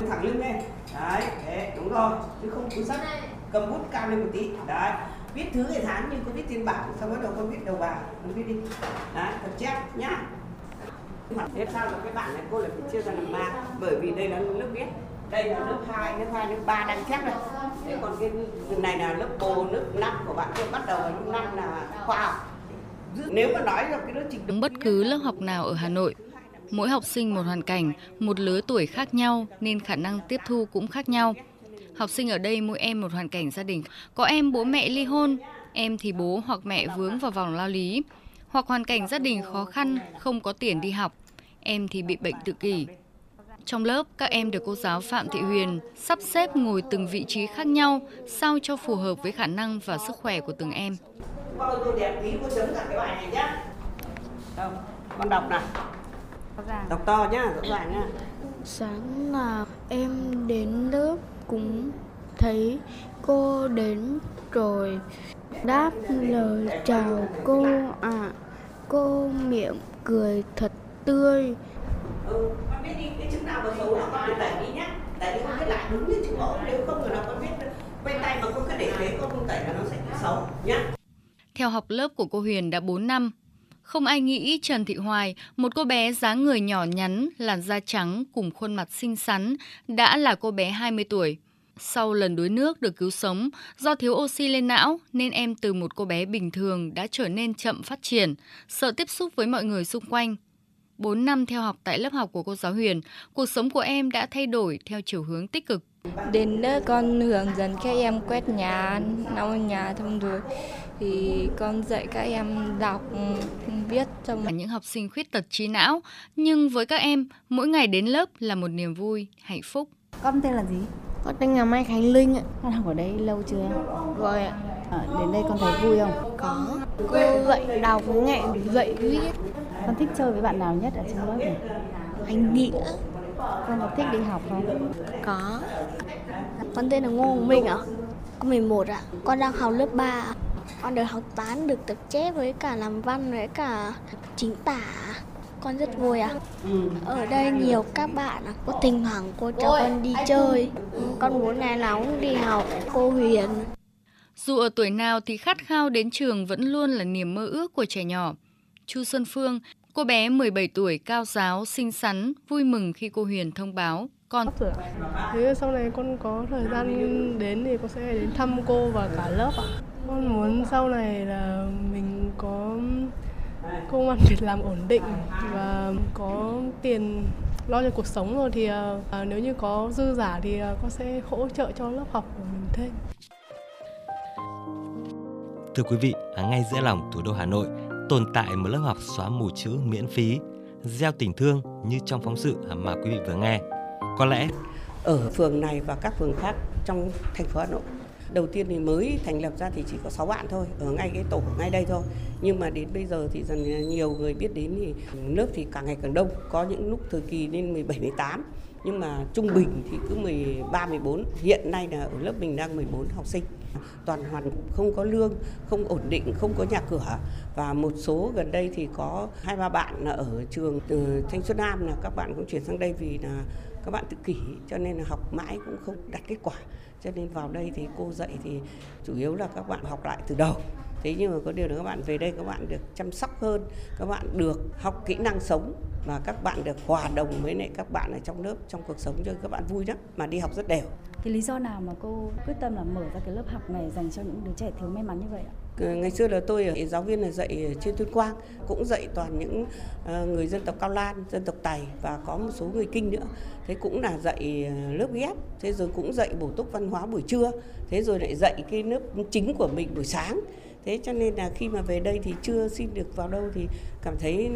thẳng lưng lên. Đấy, đúng rồi, chứ không cúi sát, cầm bút cao lên một tí. Đấy, viết thứ ngày tháng nhưng có viết trên bảng, xong bắt đầu con viết đầu vào, con viết đi. Đấy, con chép nhá. Thế sao là cái bảng này cô lại phải chia ra làm 3, bởi vì đây là lớp viết. Đây là lớp 2, lớp 3 đang chép này. Thế còn cái này là lớp 4, lớp 5 của bạn tôi bắt đầu ở lớp 5 là khoa học. Nếu mà nói là cái lớp trình Bất cứ lớp học nào ở Hà Nội, mỗi học sinh một hoàn cảnh, một lứa tuổi khác nhau nên khả năng tiếp thu cũng khác nhau. Học sinh ở đây mỗi em một hoàn cảnh gia đình. Có em bố mẹ ly hôn, em thì bố hoặc mẹ vướng vào vòng lao lý, hoặc hoàn cảnh gia đình khó khăn, không có tiền đi học. Em thì bị bệnh tự kỷ. Trong lớp, các em được cô giáo Phạm Thị Huyền sắp xếp ngồi từng vị trí khác nhau sao cho phù hợp với khả năng và sức khỏe của từng em. Cô đẹp tí, cô chấm cả cái bài này nhá. Đâu, con đọc nào. Đọc to nhá, rõ ràng nhá. Sáng là em đến lớp cũng thấy cô đến rồi, đáp lời chào cô ạ. Cô miệng cười thật tươi. Con viết đi, cái chữ nào mà xấu là con tẩy đi nhá. Tẩy đi con viết lại đúng như chữ mẫu, nếu không là con viết quay tay mà con cứ để thế con không tẩy là nó sẽ bị xấu nhá. Theo học lớp của cô Huyền đã 4 năm, không ai nghĩ Trần Thị Hoài, một cô bé dáng người nhỏ nhắn, làn da trắng cùng khuôn mặt xinh xắn, đã là cô bé 20 tuổi. Sau lần đuối nước được cứu sống, do thiếu oxy lên não nên em từ một cô bé bình thường đã trở nên chậm phát triển, sợ tiếp xúc với mọi người xung quanh. 4 năm theo học tại lớp học của cô giáo Huyền, cuộc sống của em đã thay đổi theo chiều hướng tích cực. Đến lớp con hướng dẫn các em quét nhà, lau nhà xong rồi thì con dạy các em đọc, viết. Những học sinh khuyết tật trí não, nhưng với các em, mỗi ngày đến lớp là một niềm vui, hạnh phúc. Con tên là gì? Con tên là Mai Khánh Linh ạ. Con học ở đây lâu chưa? Rồi ạ. Đến đây con thấy vui không? Có. Cô dạy đọc, nghe, dạy viết. Con thích chơi với bạn nào nhất ở trong lớp này? Anh Nghĩa. Con có thích đi học không? Có. Con tên là Ngô Hồng Minh ạ. Con 11 ạ. Con đang học lớp 3 ạ. Con được học toán, được tập chép với cả làm văn với cả chính tả. Con rất vui ạ. Ở đây nhiều các bạn ạ. Có thỉnh thoảng cô cho con đi chơi. Con muốn ngày nào cũng đi học. Cô Huyền. Dù ở tuổi nào thì khát khao đến trường vẫn luôn là niềm mơ ước của trẻ nhỏ. Chu Xuân Phương, cô bé 17 tuổi, cao ráo, xinh xắn, vui mừng khi cô Huyền thông báo con. Thế sau này con có thời gian đến thì con sẽ đến thăm cô và cả lớp ạ. Con muốn sau này là mình có công ăn việc làm ổn định và có tiền lo cho cuộc sống rồi thì nếu như có dư giả thì con sẽ hỗ trợ cho lớp học của mình thêm. Thưa quý vị, ngay giữa lòng thủ đô Hà Nội tồn tại một lớp học xóa mù chữ miễn phí, gieo tình thương như trong phóng sự mà quý vị vừa nghe. Có lẽ ở phường này và các phường khác trong thành phố Hà Nội, đầu tiên thì mới thành lập ra thì chỉ có 6 bạn thôi, ở ngay cái tổ ngay đây thôi. Nhưng mà đến bây giờ thì dần nhiều người biết đến thì lớp thì càng ngày càng đông, có những lúc thời kỳ lên 17, 18. Nhưng mà trung bình thì cứ 13, 14, hiện nay là ở lớp mình đang 14 học sinh. Toàn hoàn không có lương, không ổn định, không có nhà cửa. Và một số gần đây thì có 2-3 bạn là ở trường Thanh Xuân Nam là các bạn cũng chuyển sang đây vì là các bạn tự kỷ cho nên là học mãi cũng không đạt kết quả. Cho nên vào đây thì cô dạy thì chủ yếu là các bạn học lại từ đầu. Thế nhưng mà có điều là các bạn về đây các bạn được chăm sóc hơn, các bạn được học kỹ năng sống và các bạn được hòa đồng với lại các bạn ở trong lớp, trong cuộc sống cho các bạn vui lắm, mà đi học rất đều. Cái lý do nào mà cô quyết tâm là mở ra cái lớp học này dành cho những đứa trẻ thiếu may mắn như vậy ạ? Ngày xưa là tôi giáo viên là dạy trên Tuyên Quang, cũng dạy toàn những người dân tộc Cao Lan, dân tộc Tày và có một số người Kinh nữa. Thế cũng là dạy lớp ghép, thế rồi cũng dạy bổ túc văn hóa buổi trưa, thế rồi lại dạy cái lớp chính của mình buổi sáng. Thế cho nên là khi mà về đây thì chưa xin được vào đâu thì cảm thấy